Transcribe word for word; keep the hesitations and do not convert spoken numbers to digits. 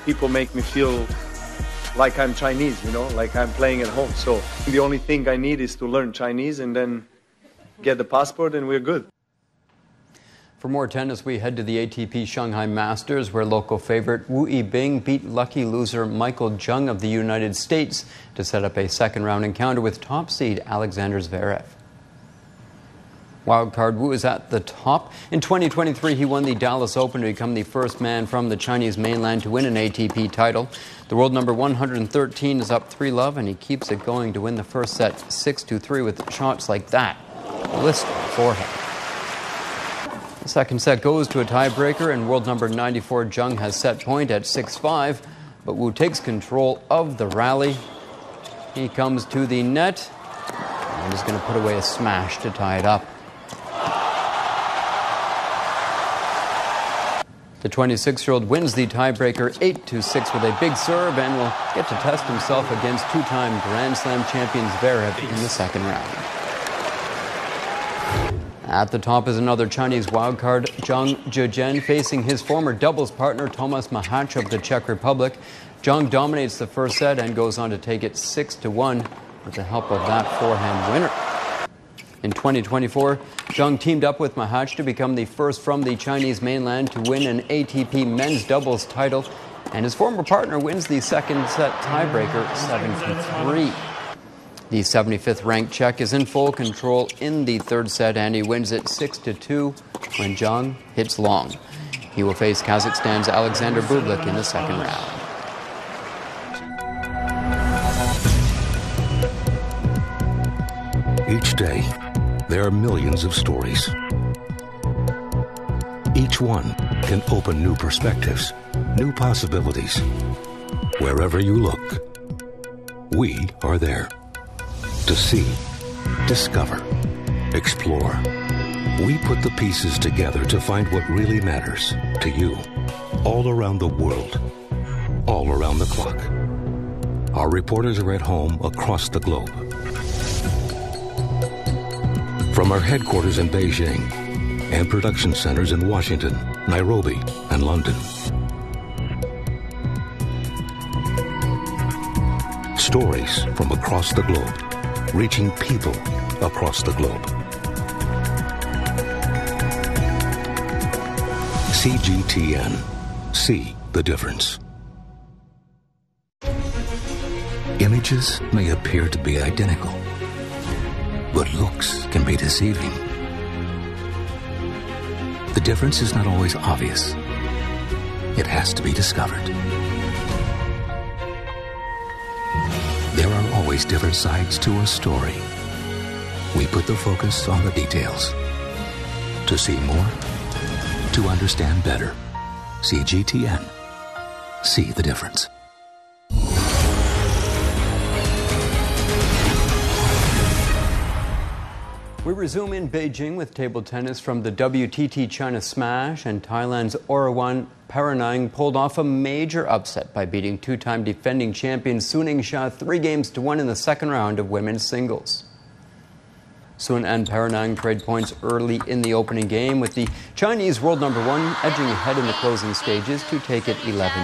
people make me feel like I'm Chinese, you know, like I'm playing at home. So the only thing I need is to learn Chinese and then get the passport and we're good. For more tennis, we head to the A T P Shanghai Masters, where local favorite Wu Yibing beat lucky loser Michael Jung of the United States to set up a second-round encounter with top seed Alexander Zverev. Wildcard Wu is at the top. In twenty twenty-three, he won the Dallas Open to become the first man from the Chinese mainland to win an A T P title. The world number one hundred thirteen is up three love, and he keeps it going to win the first set six to three with shots like that. Blistering forehand. The second set goes to a tiebreaker, and world number ninety-four Jung has set point at six five, but Wu takes control of the rally. He comes to the net, and is going to put away a smash to tie it up. The twenty-six-year-old wins the tiebreaker eight to six with a big serve and will get to test himself against two-time Grand Slam champion Zverev in the second round. At the top is another Chinese wildcard, Zhang Zhezhen, facing his former doubles partner Tomas Machac of the Czech Republic. Zhang dominates the first set and goes on to take it six to one with the help of that forehand winner. In twenty twenty-four, Zhang teamed up with Machac to become the first from the Chinese mainland to win an A T P men's doubles title, and his former partner wins the second set tiebreaker seven to three. The seventy-fifth ranked Czech is in full control in the third set, and he wins it six to two when Zhang hits long. He will face Kazakhstan's Alexander Bublik in the second round. Each day, there are millions of stories. Each one can open new perspectives, new possibilities. Wherever you look, we are there. To see, discover, explore. We put the pieces together to find what really matters to you, all around the world, all around the clock. Our reporters are at home across the globe. From our headquarters in Beijing and production centers in Washington, Nairobi, and London. Stories from across the globe, reaching people across the globe. C G T N. See the difference. Images may appear to be identical, but looks can be deceiving. The difference is not always obvious. It has to be discovered. There are always different sides to a story. We put the focus on the details. To see more, to understand better. C G T N. See the difference. We resume in Beijing with table tennis from the W T T China Smash, and Thailand's Orawan Paranang pulled off a major upset by beating two-time defending champion Suning Shah three games to one in the second round of women's singles. Sun and Paranang trade points early in the opening game, with the Chinese world number one edging ahead in the closing stages to take it eleven